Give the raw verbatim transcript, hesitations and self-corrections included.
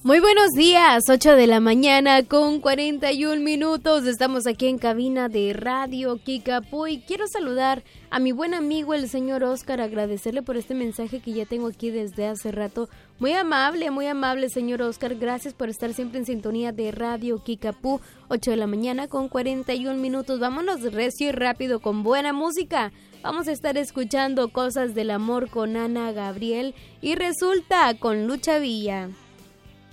Muy buenos días, ocho de la mañana con cuarenta y un minutos. Estamos aquí en cabina de Radio Kickapoo y quiero saludar a mi buen amigo el señor Oscar, agradecerle por este mensaje que ya tengo aquí desde hace rato. Muy amable, muy amable señor Oscar, gracias por estar siempre en sintonía de Radio Kickapoo, ocho de la mañana con cuarenta y un minutos. Vámonos recio y rápido con buena música. Vamos a estar escuchando Cosas del Amor con Ana Gabriel y Resulta con Lucha Villa.